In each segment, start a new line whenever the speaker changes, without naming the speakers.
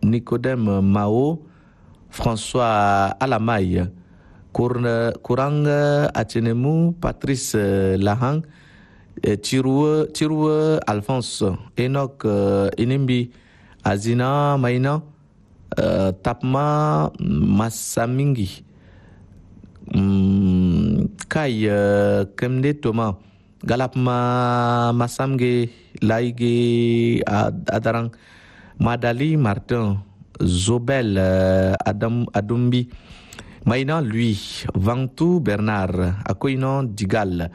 Nicodème Mao, François Alamaï, Kourang Achenemou, Patrice Lahang, Tirou Alphonse, Enoch Inimbi, Azina Maïna, Tapma Massamingi, Kai Kemde Thomas, Galapma Massamge, Laïge Adarang, Madali Martin, Zobel Adumbi, Maïna lui, Vantou Bernard, Akoinan Digal,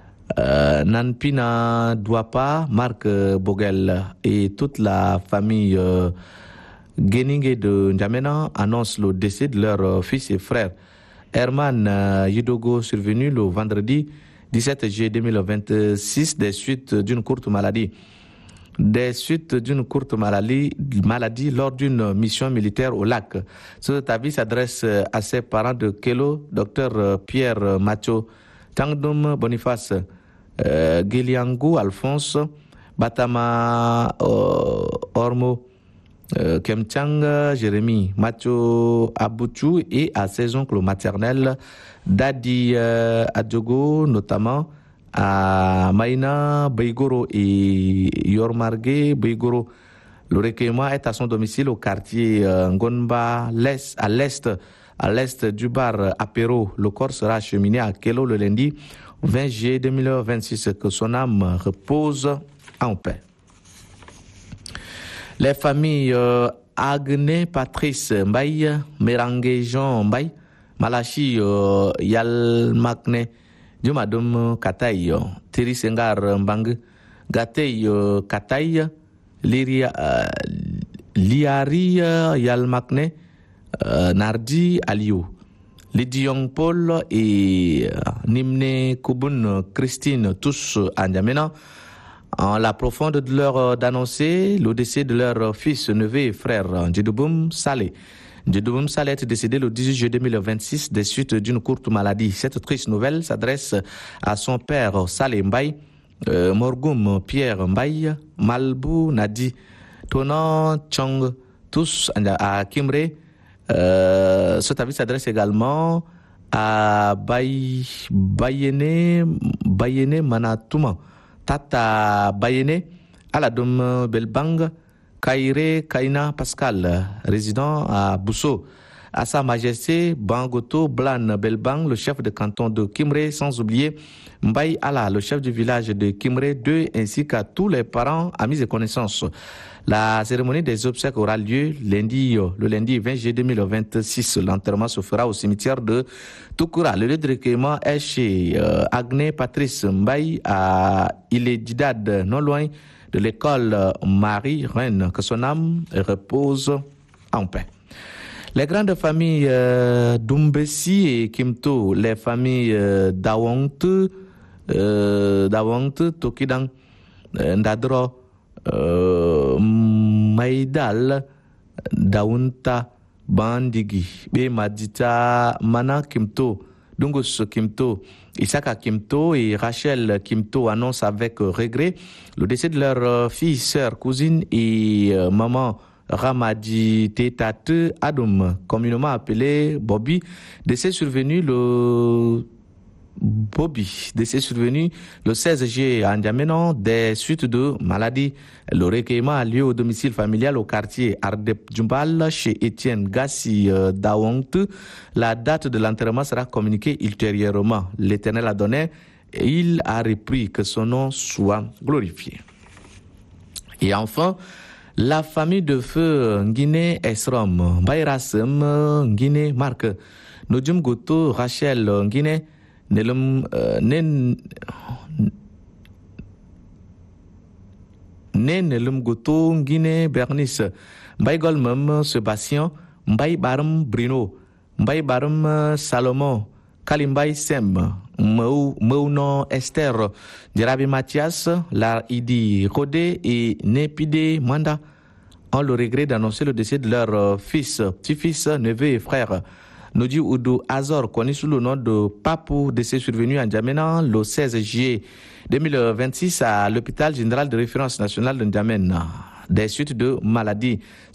Nanpina Douapa, Marc Bogel et toute la famille Geningue de N'Djamena annonce le décès de leur fils et frère. Herman Yudogo, survenu le vendredi 17 juillet 2026 des suites d'une courte maladie. Des suites d'une courte maladie lors d'une mission militaire au lac. Cet avis s'adresse à ses parents de Kelo, Dr Pierre Macho, Tangdum Boniface, Giliangou Alphonse, Batama Ormo, Kemchang Jérémy, Macho Abouchou et à ses oncles maternels, Dadi Adjogo notamment, à Maïna Beigoro et Yormargue Beigoro. Le recueillement est à son domicile au quartier Ngonba, à l'est du bar Apéro. Le corps sera acheminé à Kelo le lundi 20 juillet 2026. Que son âme repose en paix. Les familles Agne Patrice Mbaye, Merange Jean Mbaye, Malachi Yalmakne, Jumadum Katay, Thierry Sengar Mbang, Gatey Katay, Liari Yalmakne, Nardi Aliou, Lidiong Paul et Nimne Kouboun Christine, tous à N'Djamena, en la profonde douleur d'annoncer le décès de leur fils, neveu et frère, Djedoboum Saleh. Djedoboum Saleh est décédé le 18 juillet 2026 des suites d'une courte maladie. Cette triste nouvelle s'adresse à son père Saleh Mbaye, Morgoum Pierre Mbaye, Malbou Nadi, Tonan Chong, tous à Kimre. Cet avis s'adresse également à Bayene Manatouma, Tata Bayene, Aladoum Belbang, Kaire Kaina Pascal, résident à Bousso, à Sa Majesté Bangoto Blan Belbang, le chef de canton de Kimre, sans oublier Mbaye Ala, le chef du village de Kimre 2, ainsi qu'à tous les parents, amis et connaissances. La cérémonie des obsèques aura lieu le lundi 20 juillet 2026. L'enterrement se fera au cimetière de Toukoura. Le lieu de recueillement est chez Agne Patrice Mbaye à Iledidad, non loin de l'école Marie-Reine. Que son âme repose en paix. Les grandes familles Doumbessi et Kimto, les familles Dawangte, Tokidang, Ndadro, Maïdal, Daunta, Bandigi, Be Madita, Mana Kimto, Dungus Kimto, Isaka Kimto et Rachel Kimto annoncent avec regret le décès de leur fille, sœur, cousine et maman Ramadi Tetate Adoum, communément appelé Bobby, décès survenu le 16 juillet à N'Djamena des suites de maladies. Le recueillement a lieu au domicile familial au quartier Ardep Djumbal chez Étienne Gassi Dawangte. La date de l'enterrement sera communiquée ultérieurement. L'Éternel a donné et il a repris, que son nom soit glorifié. Et enfin, la famille de feu Nguiné Esrom, Bayrasem Nguiné Marc, Nodjum Goto Rachel Nguiné, Nelum Goto Nguiné Bernice, Mbaye Golmem Sébastien, Mbaye Barum Bruno, Mbaye Barum Salomon, Kalimbay Sem, Mouno Esther, Djerabi Mathias, Lar Idi Rodé et Népide Manda ont le regret d'annoncer le décès de leur fils, petit-fils, neveu et frère. Nodi Oudou Azor, connu sous le nom de Papou, décès survenu à N'Djamena le 16 juillet 2026 à l'hôpital général de référence nationale de N'Djamena. Des suites de maladies.